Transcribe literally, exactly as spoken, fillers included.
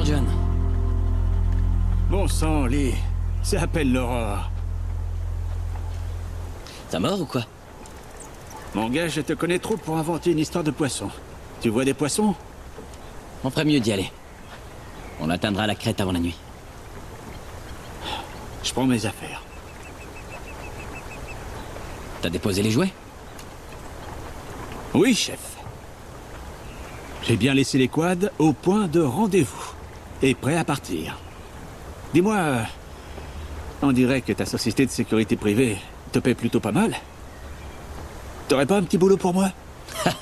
mort, John. Bon sang, Lee. Ça appelle l'aurore. T'as mort ou quoi? Mon gars, je te connais trop pour inventer une histoire de poisson. Tu vois des poissons? On ferait mieux d'y aller. On atteindra la crête avant la nuit. Je prends mes affaires. T'as déposé les jouets? Oui, chef. J'ai bien laissé les quads au point de rendez-vous. Et prêt à partir. Dis-moi, euh, on dirait que ta société de sécurité privée te paie plutôt pas mal. T'aurais pas un petit boulot pour moi?